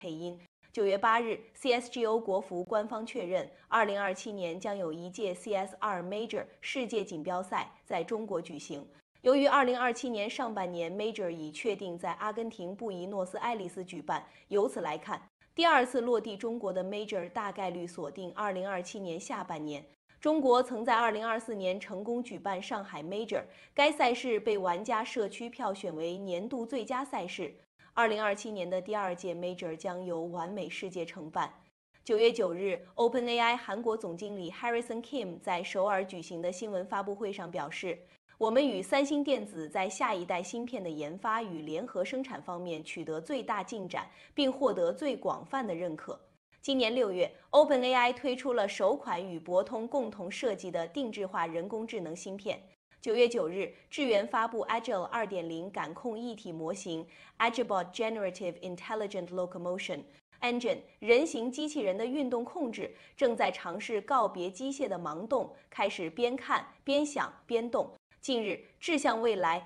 配音。9月8日 ，CSGO 国服官方确认，2027年将有一届 CS2 Major 世界锦标赛在中国举行。由于2027年上半年 Major 已确定在阿根廷布宜诺斯艾利斯举办，由此来看，第二次落地中国的 Major 大概率锁定2027年下半年。中国曾在2024年成功举办上海 Major， 该赛事被玩家社区票选为年度最佳赛事。2027年的第二届 Major 将由完美世界承办。9月9日 ，OpenAI 韩国总经理 Harrison Kim 在首尔举行的新闻发布会上表示，我们与三星电子在下一代芯片的研发与联合生产方面取得最大进展，并获得最广泛的认可。今年6月 ，OpenAI 推出了首款与博通共同设计的定制化人工智能芯片。9月9日，智源发布 Agile 2.0感控一体模型 Agilebot Generative Intelligent Locomotion Engine 人形机器人的运动控制正在尝试告别机械的盲动，开始边看边想边动。近日，志向未来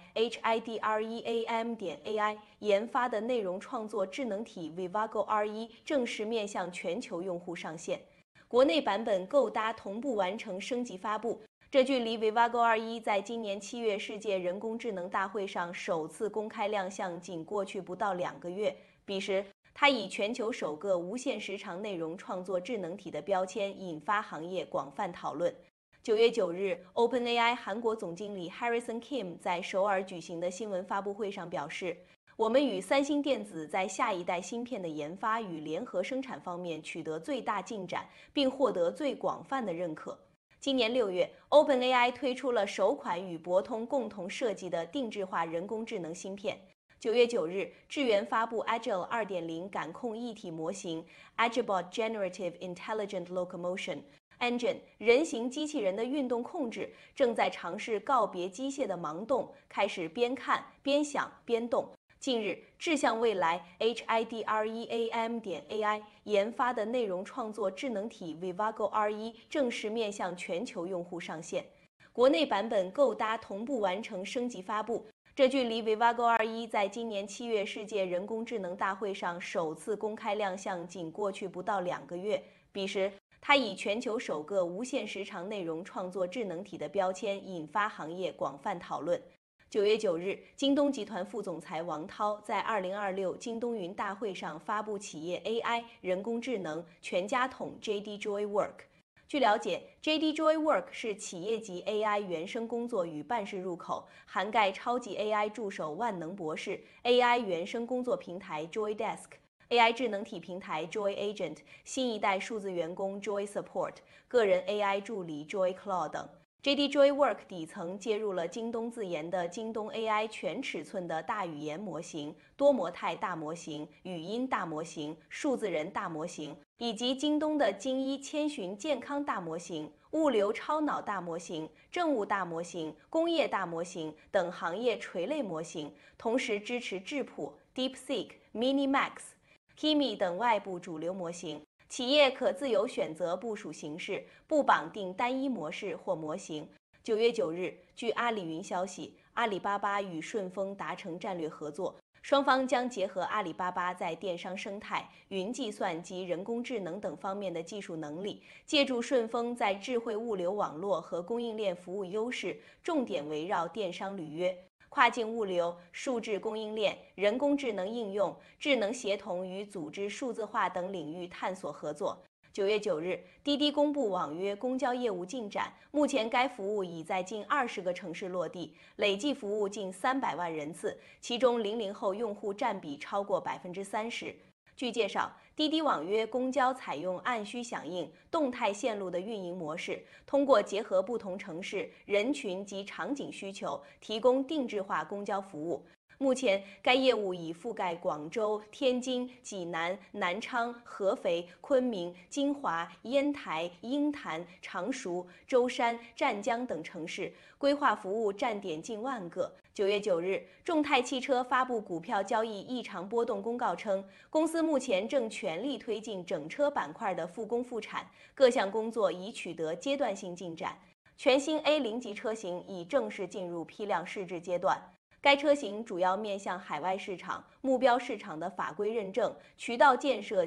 HIDREAM.AI 研发的内容创作智能体 Vivago R1 正式面向全球用户上线，国内版本购搭同步完成升级发布。这距离 Vivago R1 在今年7月世界人工智能大会上首次公开亮相仅过去不到2个月。彼时，它以全球首个无限时长内容创作智能体的标签引发行业广泛讨论。9月9日 ，OpenAI 韩国总经理 Harrison Kim 在首尔举行的新闻发布会上表示，我们与三星电子在下一代芯片的研发与联合生产方面取得最大进展，并获得最广泛的认可。今年6月 ，OpenAI 推出了首款与博通共同设计的定制化人工智能芯片。9月9日，智源发布 Agile 2.0感控一体模型 Agilebot Generative Intelligent Locomotion Engine 人形机器人的运动控制正在尝试告别机械的盲动，开始边看边想边动。近日，志向未来 HIDREAM.AI 研发的内容创作智能体 Vivago R1 正式面向全球用户上线，国内版本购搭同步完成升级发布。这距离 Vivago R1 在今年7月世界人工智能大会上首次公开亮相仅过去不到2个月。彼时，它以全球首个无限时长内容创作智能体的标签引发行业广泛讨论。9月9日，京东集团副总裁王涛在2026京东云大会上发布企业 AI 人工智能全家桶 JD Joy Work。据了解 ，JD Joy Work 是企业级 AI 原生工作与办事入口，涵盖超级 AI 助手万能博士、AI 原生工作平台 Joy Desk、AI 智能体平台 Joy Agent、新一代数字员工 Joy Support、个人 AI 助理 Joy Claw 等。JD Joy Work 底层接入了京东自研的京东 AI 全尺寸的大语言模型、多模态大模型、语音大模型、数字人大模型，以及京东的京一千寻健康大模型、物流超脑大模型、政务大模型、工业大模型等行业垂类模型，同时支持智谱、DeepSeek、Minimax、Kimi 等外部主流模型。企业可自由选择部署形式，不绑定单一模式或模型。9月9日，据阿里云消息，阿里巴巴与顺丰达成战略合作，双方将结合阿里巴巴在电商生态、云计算及人工智能等方面的技术能力，借助顺丰在智慧物流网络和供应链服务优势，重点围绕电商履约、跨境物流、数字供应链、人工智能应用、智能协同与组织数字化等领域探索合作。9月9日，滴滴公布网约公交业务进展，目前该服务已在近20个城市落地，累计服务近300万人次，其中00后用户占比超过30%。据介绍，滴滴网约公交采用按需响应、动态线路的运营模式，通过结合不同城市、人群及场景需求，提供定制化公交服务。目前，该业务已覆盖广州、天津、济南、南昌、合肥、昆明、金华、烟台、鹰潭、常熟、舟山、湛江等城市，规划服务站点近万个。9月9日，众泰汽车发布股票交易异常波动公告称，公司目前正全力推进整车板块的复工复产，各项工作已取得阶段性进展。全新 A0级车型已正式进入批量试制阶段。 该车型主要面向海外市场，目标市场的法规认证、渠道建设